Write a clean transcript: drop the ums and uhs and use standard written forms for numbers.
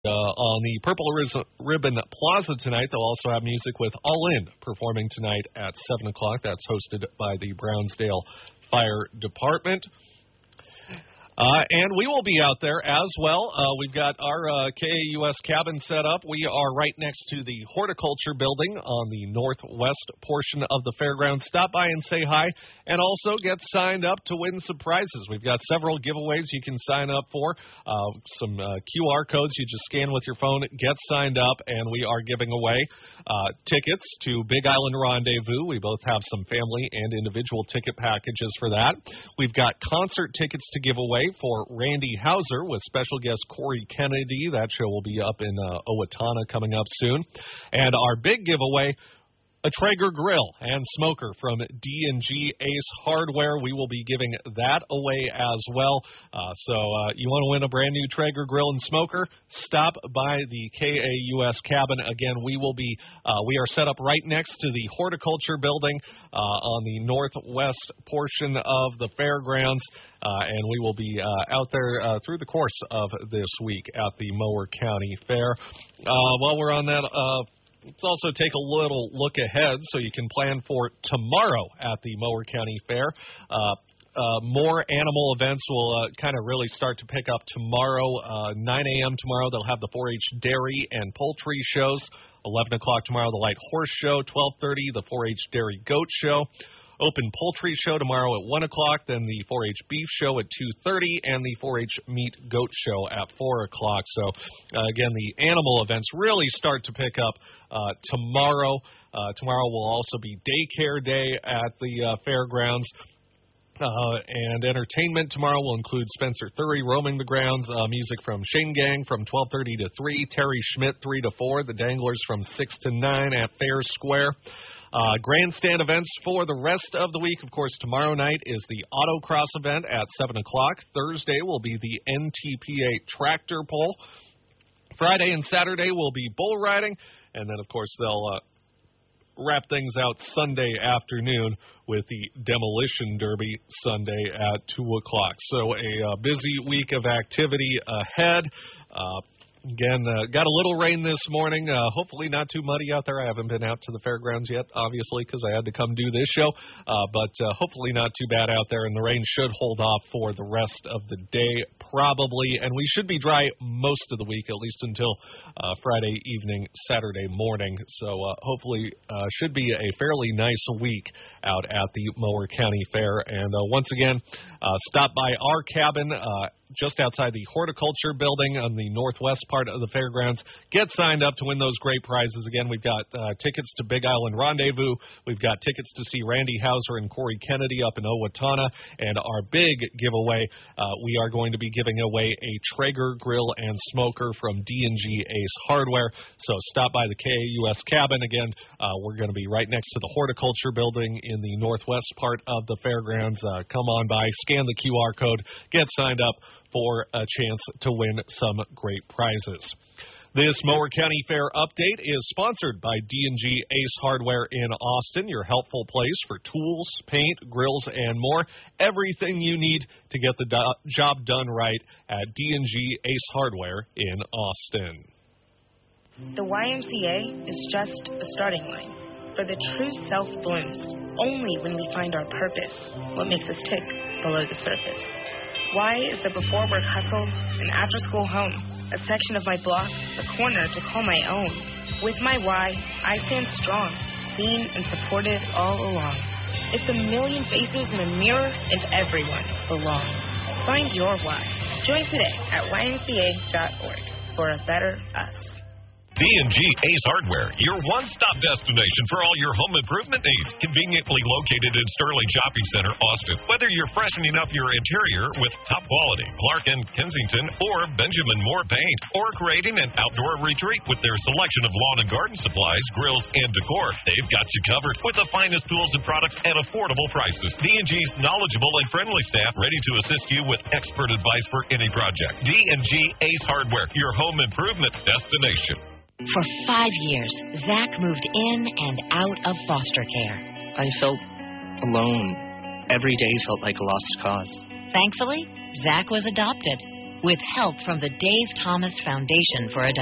On the Purple Ribbon Plaza tonight, they'll also have music with All In performing tonight at 7 o'clock. That's hosted by the Brownsdale Fire Department. And we will be out there as well. We've got our KAUS cabin set up. We are right next to the horticulture building on the northwest portion of the fairgrounds. Stop by and say hi, and also get signed up to win some prizes. We've got several giveaways you can sign up for. Some QR codes you just scan with your phone, get signed up, and we are giving away tickets to Big Island Rendezvous. We both have some family and individual ticket packages for that. We've got concert tickets to give away for Randy Houser with special guest Corey Kennedy. That show will be up in Owatonna coming up soon. And our big giveaway, a Traeger grill and smoker from D&G Ace Hardware. We will be giving that away as well. So you want to win a brand new Traeger grill and smoker? Stop by the KAUS cabin. Again, we are set up right next to the horticulture building on the northwest portion of the fairgrounds. And we will be out there through the course of this week at the Mower County Fair. While we're on that, let's also take a little look ahead so you can plan for tomorrow at the Mower County Fair. More animal events will kind of really start to pick up tomorrow. 9 a.m. tomorrow, they'll have the 4-H dairy and poultry shows. 11 o'clock tomorrow, the light horse show. 12:30, the 4-H dairy goat show. Open poultry show tomorrow at 1 o'clock, then the 4-H beef show at 2:30, and the 4-H meat goat show at 4 o'clock. So, again, the animal events really start to pick up tomorrow. Tomorrow will also be daycare day at the fairgrounds. And entertainment tomorrow will include Spencer Thury roaming the grounds, music from Shane Gang from 12:30 to 3, Terry Schmidt 3 to 4, the Danglers from 6 to 9 at Fair Square. Grandstand events for the rest of the week. Of course, tomorrow night is the autocross event at 7 o'clock. Thursday will be the NTPA tractor pull. Friday and Saturday will be bull riding. And then, of course, they'll wrap things out Sunday afternoon with the Demolition Derby Sunday at 2 o'clock. So a busy week of activity ahead. Again, got a little rain this morning. Hopefully not too muddy out there. I haven't been out to the fairgrounds yet, obviously, because I had to come do this show. But hopefully not too bad out there, and the rain should hold off for the rest of the day, probably. And we should be dry most of the week, at least until Friday evening, Saturday morning. So hopefully should be a fairly nice week out at the Mower County Fair. And once again, stop by our cabin just outside the horticulture building on the northwest part of the fairgrounds. Get signed up to win those great prizes. Again, we've got tickets to Big Island Rendezvous. We've got tickets to see Randy Houser and Corey Kennedy up in Owatonna. And our big giveaway, we are going to be giving away a Traeger grill and smoker from D&G Ace Hardware. So stop by the KAUS cabin. Again, we're going to be right next to the horticulture building in the northwest part of the fairgrounds. Come on by, scan the QR code, get signed up for a chance to win some great prizes. This Mower County Fair update is sponsored by D&G Ace Hardware in Austin, your helpful place for tools, paint, grills, and more. Everything you need to get the job done right at D&G Ace Hardware in Austin. The YMCA is just a starting line, for the true self blooms only when we find our purpose, what makes us tick below the surface. Y is the before-work hustle, an after-school home, a section of my block, a corner to call my own. With my Y, I stand strong, seen and supported all along. It's a million faces in a mirror, and everyone belongs. Find your Y. Join today at ymca.org for a better us. D&G Ace Hardware, your one-stop destination for all your home improvement needs. Conveniently located in Sterling Shopping Center, Austin. Whether you're freshening up your interior with top quality Clark & Kensington or Benjamin Moore paint, or creating an outdoor retreat with their selection of lawn and garden supplies, grills, and decor, they've got you covered with the finest tools and products at affordable prices. D&G's knowledgeable and friendly staff ready to assist you with expert advice for any project. D&G Ace Hardware, your home improvement destination. For 5 years, Zach moved in and out of foster care. I felt alone. Every day felt like a lost cause. Thankfully, Zach was adopted. with help from the Dave Thomas Foundation for Adoption.